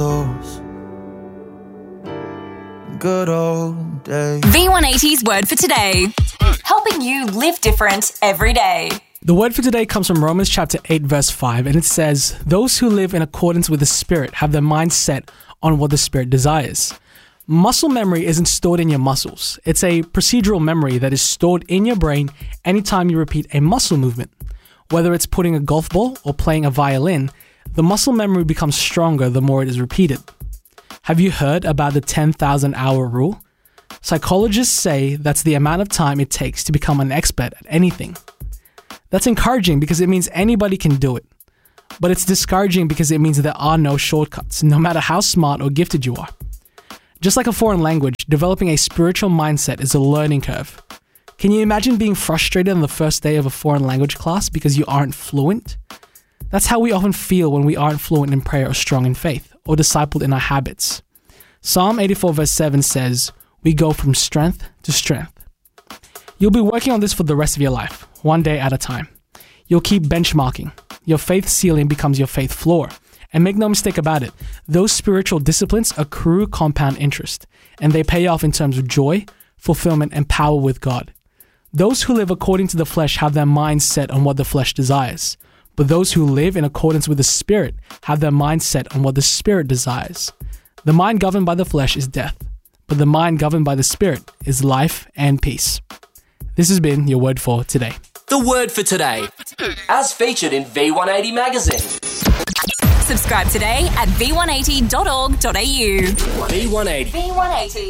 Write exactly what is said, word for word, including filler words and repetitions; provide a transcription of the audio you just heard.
those good old days. V one eighty's word for today. Helping you live different every day. The word for today comes from Romans chapter eight, verse five, and it says, "Those who live in accordance with the Spirit have their mind set on what the Spirit desires." Muscle memory isn't stored in your muscles. It's a procedural memory that is stored in your brain anytime you repeat a muscle movement. Whether it's putting a golf ball or playing a violin, the muscle memory becomes stronger the more it is repeated. Have you heard about the ten thousand hour rule? Psychologists say that's the amount of time it takes to become an expert at anything. That's encouraging because it means anybody can do it. But it's discouraging because it means there are no shortcuts, no matter how smart or gifted you are. Just like a foreign language, developing a spiritual mindset is a learning curve. Can you imagine being frustrated on the first day of a foreign language class because you aren't fluent? That's how we often feel when we aren't fluent in prayer or strong in faith, or discipled in our habits. Psalm eighty-four verse seven says, "We go from strength to strength." You'll be working on this for the rest of your life, one day at a time. You'll keep benchmarking. Your faith ceiling becomes your faith floor. And make no mistake about it, those spiritual disciplines accrue compound interest, and they pay off in terms of joy, fulfillment, and power with God. Those who live according to the flesh have their minds set on what the flesh desires, but those who live in accordance with the Spirit have their mind set on what the Spirit desires. The mind governed by the flesh is death, but the mind governed by the Spirit is life and peace. This has been your word for today. The word for today, as featured in V one eighty magazine. Subscribe today at v one eighty dot org dot a u. V one eighty. V one eighty.